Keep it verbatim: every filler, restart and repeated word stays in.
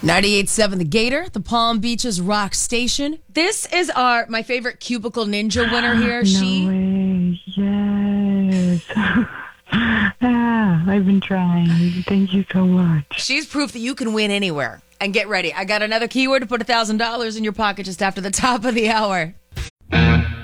ninety-eight point seven The Gator, the Palm Beaches Rock Station. This is our my favorite Cubicle Ninja winner here. No she way. Yes. ah, I've been trying. Thank you so much. She's proof that you can win anywhere. And get ready. I got another keyword to put one thousand dollars in your pocket just after the top of the hour.